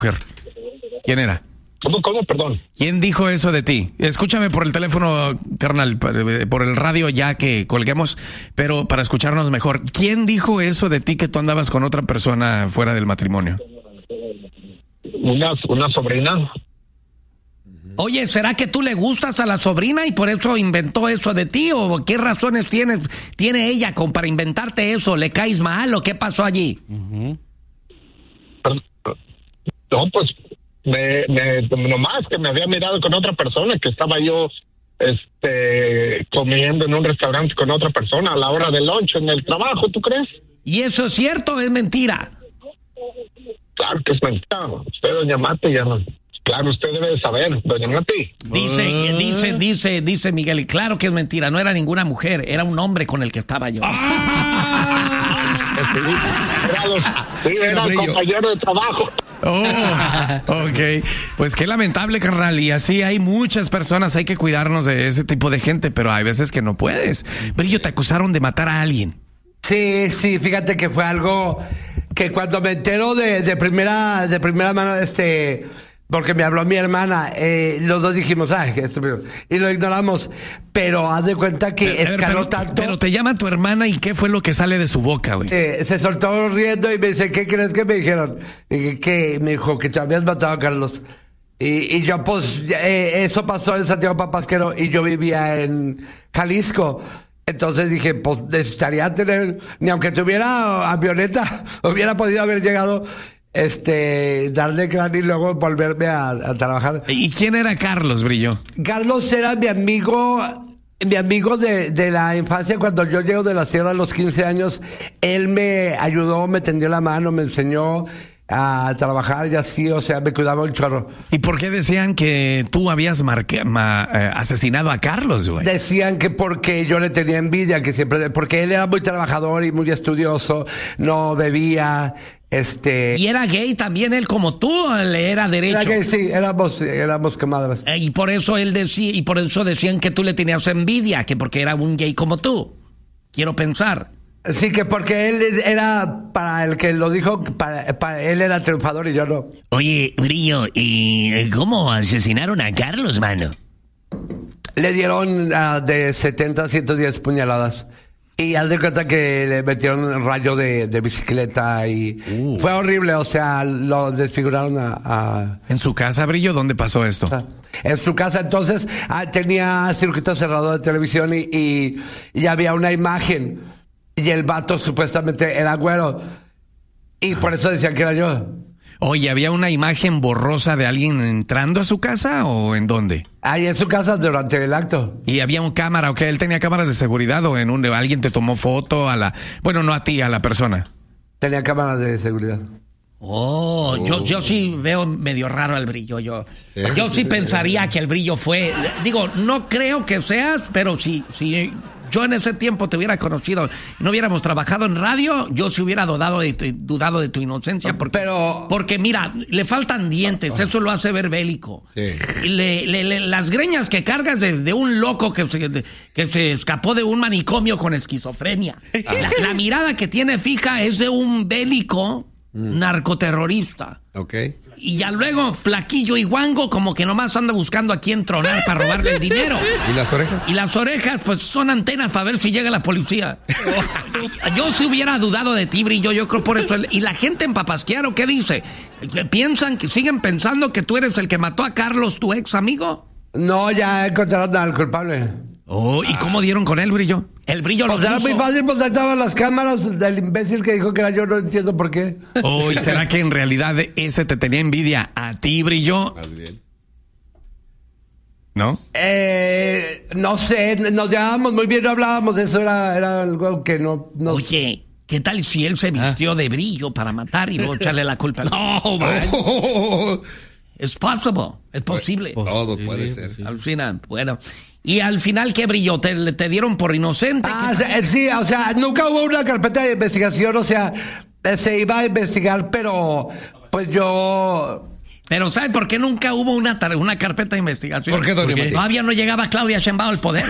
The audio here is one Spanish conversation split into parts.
¿Quién era? ¿Cómo? Perdón. ¿Quién dijo eso de ti? Escúchame por el teléfono, carnal, por el radio ya que colguemos, pero para escucharnos mejor. ¿Quién dijo eso de ti que tú andabas con otra persona fuera del matrimonio? Una sobrina. Oye, ¿será que tú le gustas a la sobrina y por eso inventó eso de ti? ¿O qué razones tiene ella para inventarte eso? ¿Le caes mal o qué pasó allí? No, pues nomás que me había mirado con otra persona, que estaba yo comiendo en un restaurante con otra persona a la hora del lunch en el trabajo, ¿tú crees? ¿Y eso es cierto o es mentira? Claro que es mentira. Usted, doña Mati, ya no. Claro, usted debe de saber, doña Mati. Dice Miguel, y claro que es mentira, no era ninguna mujer, era un hombre con el que estaba yo. Era el compañero de trabajo. Ok, pues qué lamentable, carnal, y así hay muchas personas, hay que cuidarnos de ese tipo de gente, pero hay veces que no puedes. Brillo, te acusaron de matar a alguien. Sí, fíjate que fue algo que cuando me entero de primera mano, porque me habló mi hermana, los dos dijimos, y lo ignoramos, pero haz de cuenta que escaló tanto. Pero te llama tu hermana y ¿qué fue lo que sale de su boca, güey? Se soltó riendo y me dice, ¿qué crees que me dijeron? Y que me dijo que te habías matado a Carlos. Y yo, pues, eso pasó en Santiago Papasquero y yo vivía en Jalisco. Entonces dije, pues necesitaría tener, ni aunque tuviera avioneta, hubiera podido haber llegado, darle cráneo y luego volverme a trabajar. ¿Y quién era Carlos, Brillo? Carlos era mi amigo de la infancia. Cuando yo llego de la sierra a los 15 años, él me ayudó, me tendió la mano, me enseñó a trabajar y así, o sea, me cuidaba un chorro. ¿Y por qué decían que tú habías asesinado a Carlos, güey? Decían que porque yo le tenía envidia, porque él era muy trabajador y muy estudioso, no bebía, ¿Y era gay también él como tú o le era derecho? Era gay, sí, éramos camadas. Y por eso decían que tú le tenías envidia, que porque era un gay como tú. Quiero pensar. Sí, que porque él era, para el que lo dijo, para él era triunfador y yo no. Oye, Brillo, ¿y cómo asesinaron a Carlos, mano? Le dieron de 70 a 110 puñaladas. Y haz de cuenta que le metieron un rayo de bicicleta y fue horrible, o sea, lo desfiguraron ¿En su casa, Brillo? ¿Dónde pasó esto? En su casa, entonces, tenía circuito cerrado de televisión y había una imagen. Y el vato supuestamente era güero. Y por eso decían que era yo. Oye, ¿había una imagen borrosa de alguien entrando a su casa o en dónde? Ahí en su casa durante el acto. ¿Y había un cámara? ¿Él tenía cámaras de seguridad o alguien te tomó foto bueno, no a ti, a la persona? Tenía cámaras de seguridad. Yo sí veo medio raro al Brillo. Yo sí pensaría que el Brillo fue... Digo, no creo que seas, pero si yo en ese tiempo te hubiera conocido y no hubiéramos trabajado en radio, yo sí hubiera dudado de tu inocencia. Porque mira, le faltan dientes, eso lo hace ver bélico. Sí. Las greñas que cargas de un loco que se escapó de un manicomio con esquizofrenia. La mirada que tiene fija es de un bélico narcoterrorista. Okay. Y ya luego, flaquillo y guango, como que nomás anda buscando a quién tronar para robarle el dinero. ¿Y las orejas? Y las orejas, pues son antenas para ver si llega la policía. Yo sí hubiera dudado de ti, Brillo, yo creo por eso. Y la gente en Papasquiaro, ¿qué dice? ¿Siguen pensando que tú eres el que mató a Carlos, tu ex amigo? No, ya encontraron al culpable. ¿Y cómo dieron con él, Brillo? El Brillo lo puso. Era muy fácil, pues estaban las cámaras del imbécil que dijo que era yo, no entiendo por qué. ¿Y será que en realidad ese te tenía envidia a ti, Brillo? Más bien. ¿No? No sé, nos llevábamos muy bien, no hablábamos de eso, era algo que no... Oye, ¿qué tal si él se vistió de Brillo para matar y luego echarle la culpa? No, man. Es posible. Todo puede ser. Alucina, bueno... Y al final, ¿qué Brillo? ¿Te dieron por inocente? Sí, o sea, nunca hubo una carpeta de investigación, o sea, se iba a investigar, pero pues yo... Pero ¿sabe por qué nunca hubo una carpeta de investigación? ¿Por qué, don Matías? Todavía no llegaba Claudia Sheinbaum al poder.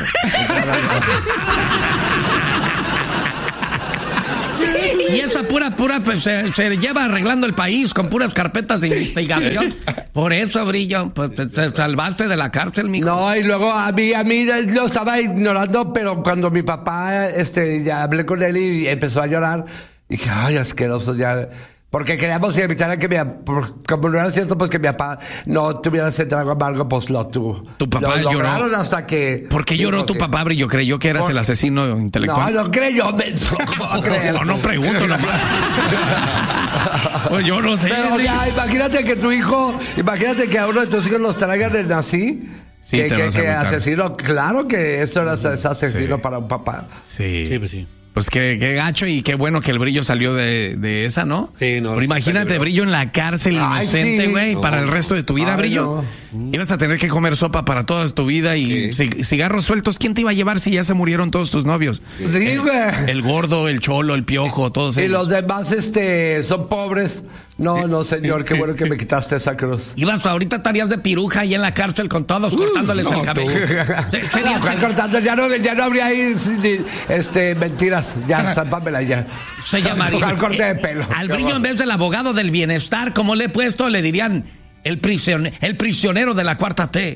Y esa pura, pues, se lleva arreglando el país con puras carpetas de investigación. Por eso, Brillo, pues te salvaste de la cárcel, mijo. No, y luego a mí lo estaba ignorando, pero cuando mi papá, ya hablé con él y empezó a llorar, dije, ay, asqueroso, ya. Porque queríamos evitar a que como no era cierto, pues que mi papá no tuviera ese trago amargo, pues lo tuvo. Tu papá lo lloró hasta que... ¿Por qué lloró tu papá, Brillo? ¿Creyó que eras el asesino intelectual? No creyó, menso. ¿Cómo va a creer? No pregunto nomás. Pues yo no sé. Pero ya, imagínate que a uno de tus hijos los traigan el así. Sí, que asesino, claro que esto era asesino para un papá. Sí. Sí, pues sí. Pues qué gacho y qué bueno que el Brillo salió de esa, ¿no? Sí, no. Pero imagínate, Brillo en la cárcel inocente, güey, para el resto de tu vida, Brillo. No. Ibas a tener que comer sopa para toda tu vida y cigarros sueltos. ¿Quién te iba a llevar si ya se murieron todos tus novios? Sí, güey. El gordo, el cholo, el piojo, todos ellos. Y los demás, son pobres. No, señor, qué bueno que me quitaste esa cruz. Ahorita estarías de piruja ahí en la cárcel con todos cortándoles el cabello. Cortando, ya no habría ahí mentiras. Ya, sápamela ya. Se llamaría corte de pelo. Al Brillo, en vez del abogado del bienestar, como le he puesto, le dirían el prisionero de la cuarta T.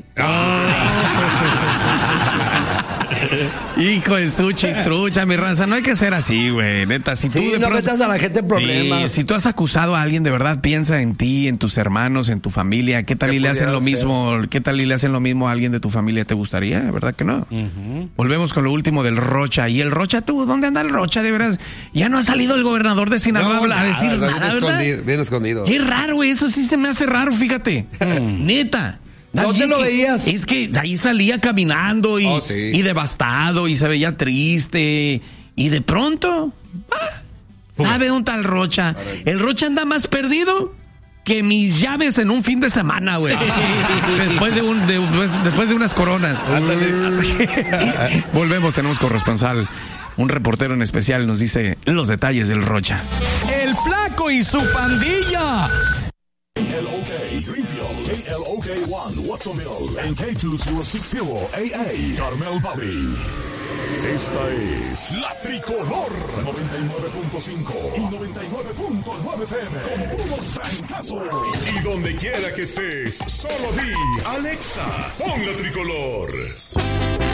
Hijo de su chitrucha, mi raza, no hay que ser así, güey, neta. Si tú no metas a la gente en problemas. Si tú has acusado a alguien, de verdad, piensa en ti, en tus hermanos, en tu familia. ¿Qué tal y le hacen lo mismo? ¿Qué tal y le hacen lo mismo a alguien de tu familia? ¿Te gustaría? ¿Verdad que no? Volvemos con lo último del Rocha. ¿Y el Rocha, tú? ¿Dónde anda el Rocha? De veras, ya no ha salido el gobernador de Sinaloa a decir nada, ¿verdad? Bien escondido. Qué raro, güey, eso sí se me hace raro, fíjate. Neta. ¿Dónde lo veías? Es que ahí salía caminando y devastado y se veía triste. Y de pronto, ¿sabe un tal Rocha? El Rocha anda más perdido que mis llaves en un fin de semana, güey. Después de unas coronas. Volvemos, tenemos corresponsal. Un reportero en especial nos dice los detalles del Rocha. El Flaco y su pandilla. KLOK1 Watsonville en K260 AA Carmel Valley. Esta es La Tricolor 99.5 y 99.9 FM con puros trancazos. Y donde quiera que estés, solo di Alexa, pon La Tricolor.